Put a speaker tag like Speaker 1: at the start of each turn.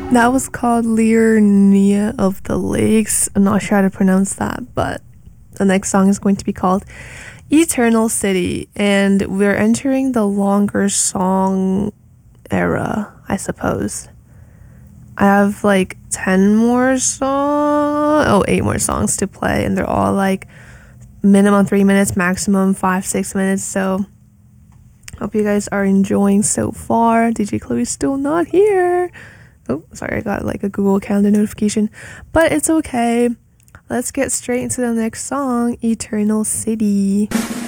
Speaker 1: That was called Liurnia of the Lakes. I'm not sure how to pronounce that, but the next song is going to be called Eternal City, and we're entering the longer song era, I suppose. I have like 8 more songs to play, and they're all like minimum 3 minutes, maximum 5-6 minutes, so hope you guys are enjoying so far. DJ Chloe's still not here. Oh, sorry, I got like a Google Calendar notification, but it's okay. Let's get straight into the next song, Eternal City.